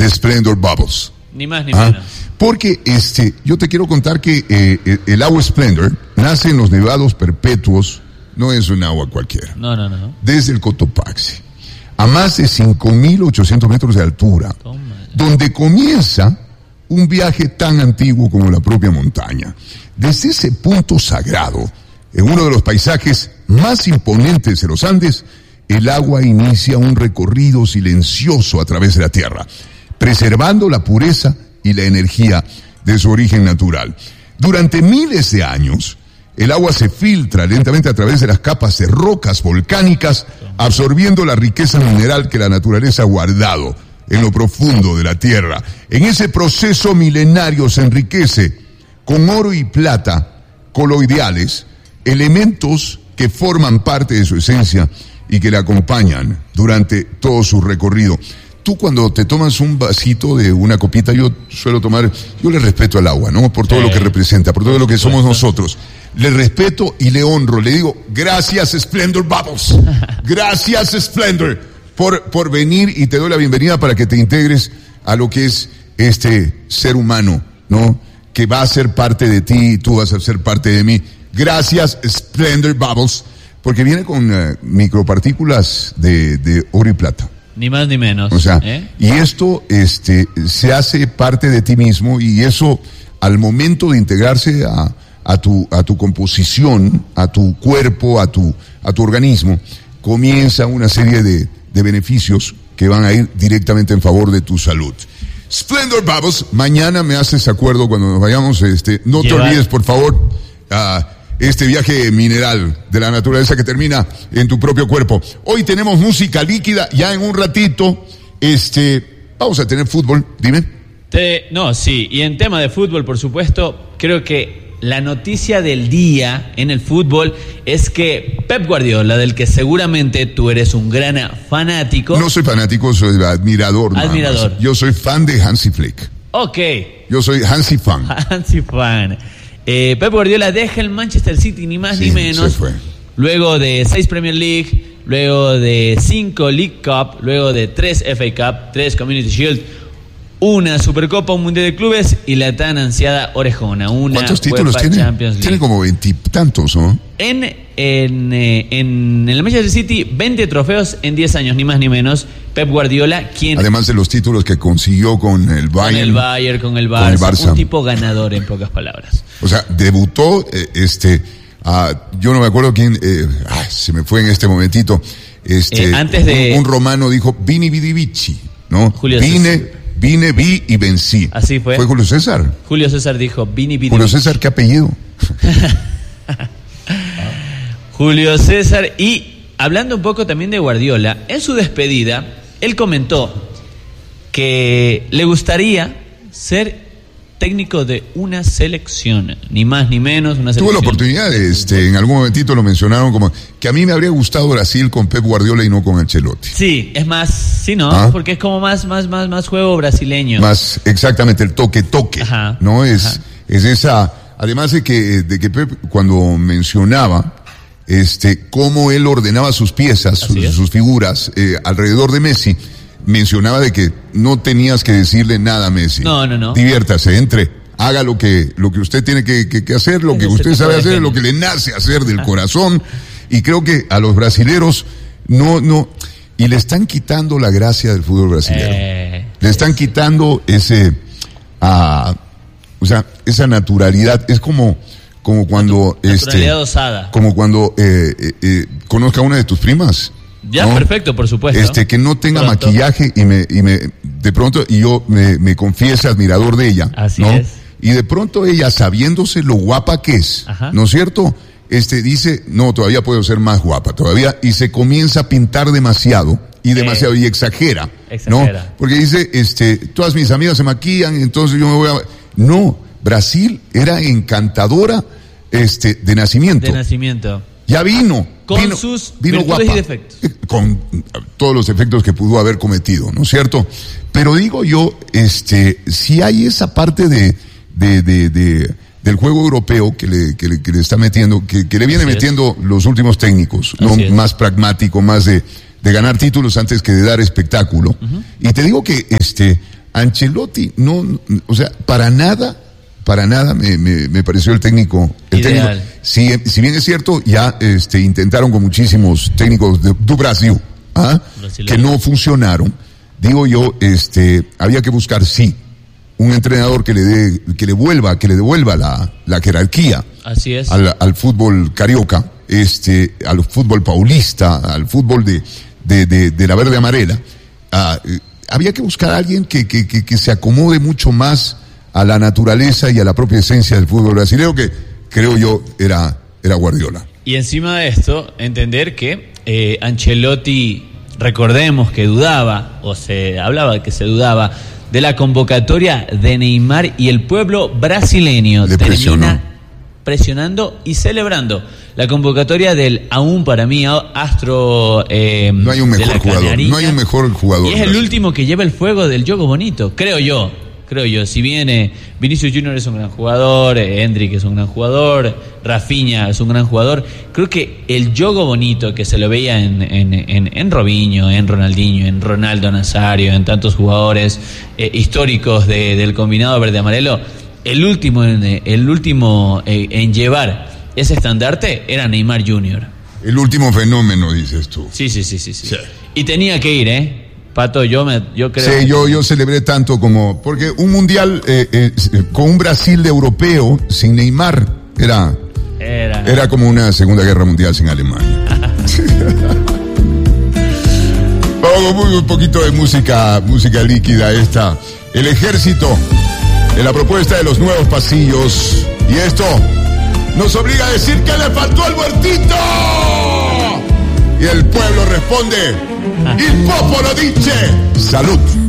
de Splendor Bubbles. Ni más ni menos. Porque yo te quiero contar que el agua Splendor nace en los nevados perpetuos, no es un agua cualquiera. No. Desde el Cotopaxi, a más de 5.800 metros de altura, donde comienza un viaje tan antiguo como la propia montaña. Desde ese punto sagrado, en uno de los paisajes más imponentes de los Andes, el agua inicia un recorrido silencioso a través de la tierra, preservando la pureza y la energía de su origen natural. Durante miles de años, el agua se filtra lentamente a través de las capas de rocas volcánicas, absorbiendo la riqueza mineral que la naturaleza ha guardado en lo profundo de la tierra. En ese proceso milenario se enriquece con oro y plata coloidales, elementos que forman parte de su esencia y que le acompañan durante todo su recorrido. Tú cuando te tomas un vasito de una copita, yo le respeto al agua, ¿no? Por todo lo que representa, por todo lo que somos nosotros. Le respeto y le honro, le digo, gracias Splendor Bubbles, gracias Splendor por venir, y te doy la bienvenida para que te integres a lo que es este ser humano, ¿no? Que va a ser parte de ti y tú vas a ser parte de mí. Gracias Splendor Bubbles, porque viene con micropartículas de oro y plata. Ni más ni menos. O sea, y esto se hace parte de ti mismo, y eso al momento de integrarse a tu composición, a tu cuerpo, a tu organismo, comienza una serie de beneficios que van a ir directamente en favor de tu salud. Splendor Bubbles, mañana me haces acuerdo cuando nos vayamos, no te olvides por favor este viaje mineral de la naturaleza que termina en tu propio cuerpo. Hoy tenemos música líquida, ya en un ratito, vamos a tener fútbol, dime. Sí, y en tema de fútbol, por supuesto, creo que la noticia del día en el fútbol es que Pep Guardiola, del que seguramente tú eres un gran fanático. No soy fanático, soy admirador. Admirador. Yo soy fan de Hansi Flick. Ok. Yo soy Hansi fan. Hansi fan. Pep Guardiola deja el Manchester City, ni más ni menos. Se fue. Luego de 6 Premier League, luego de 5 League Cup, luego de 3 FA Cup, 3 Community Shield, una Supercopa, un Mundial de Clubes y la tan ansiada Orejona. ¿Cuántos títulos tiene? Champions League. Tiene como 20 y tantos, ¿no? En el Manchester City, 20 trofeos en 10 años, ni más ni menos. Pep Guardiola, quien... Además de los títulos que consiguió con el Bayern. Con el Barça. Un tipo ganador, en pocas palabras. O sea, debutó, yo no me acuerdo quién, se me fue en este momentito. Antes de... Un romano dijo, Vini Vidi Vici, ¿no? Vine, vi y vencí. Así fue. ¿Fue Julio César? Julio César dijo, Vini Vidi Julio César, ¿qué apellido? Julio César. Y hablando un poco también de Guardiola, en su despedida, él comentó que le gustaría ser técnico de una selección, ni más ni menos, una selección. Tuvo la oportunidad, en algún momentito lo mencionaron como que a mí me habría gustado Brasil con Pep Guardiola y no con Ancelotti. Sí, es más, sí, ¿no? Porque es como más juego brasileño. Más, exactamente, el toque, ajá, ¿no? Es esa, además de que Pep, cuando mencionaba cómo él ordenaba sus piezas, sus figuras alrededor de Messi, mencionaba de que no tenías que decirle nada a Messi. No. Diviértase, haga lo que usted tiene que hacer, lo que usted sabe hacer, lo que le nace hacer del corazón. Y creo que a los brasileros y le están quitando la gracia del fútbol brasileño. Le están quitando esa naturalidad. Es como cuando naturalidad osada. Como cuando conozca a una de tus primas. Ya, ¿no? Perfecto, por supuesto. Que no tenga maquillaje y de pronto yo me confiese admirador de ella. Así ¿no? es. Y de pronto ella, sabiéndose lo guapa que es, ¿no es cierto? Dice, no, todavía puedo ser más guapa, todavía, y se comienza a pintar demasiado, y exagera, ¿no? Porque dice, todas mis amigas se maquillan, entonces yo me voy a... No, Brasil era encantadora, de nacimiento. De nacimiento. Ya vino sus virtudes guapa, y defectos. Con todos los defectos que pudo haber cometido, ¿no es cierto? Pero digo yo, si hay esa parte del juego europeo que le está metiendo, que le viene metiendo los últimos técnicos, ¿no? Más pragmático, más de ganar títulos antes que de dar espectáculo. Uh-huh. Y te digo que Ancelotti no, o sea, para nada me pareció el técnico. Si bien es cierto, ya intentaron con muchísimos técnicos de Brasil, que no funcionaron. Digo yo, había que buscar, sí, un entrenador que le devuelva la jerarquía. Así es. Al fútbol carioca, al fútbol paulista, al fútbol de la verde amarela. Había que buscar a alguien que se acomode mucho más a la naturaleza y a la propia esencia del fútbol brasileño, que creo yo era Guardiola. Y encima de esto, entender que Ancelotti, recordemos que dudaba, o se hablaba de que se dudaba, de la convocatoria de Neymar, y el pueblo brasileño termina presionando y celebrando la convocatoria del aún para mí astro no hay un mejor jugador, no hay un mejor jugador. Y es el último que lleva el fuego del juego bonito, creo yo. Si bien Vinicius Junior es un gran jugador, Endrick es un gran jugador, Rafinha es un gran jugador, creo que el juego bonito que se lo veía en Robinho, en Ronaldinho, en Ronaldo Nazario, en tantos jugadores históricos del combinado verde-amarelo, el último en llevar ese estandarte era Neymar Junior. El último fenómeno, dices tú. Sí. Y tenía que ir, Pato, yo creo. Sí, yo celebré tanto porque un mundial con un Brasil de europeo sin Neymar era como una Segunda Guerra Mundial sin Alemania. Vamos, un poquito de música líquida esta. El Ejército, en la propuesta de los nuevos pasillos, y esto nos obliga a decir que le faltó al muertito. Y el pueblo responde: il popolo dice salud.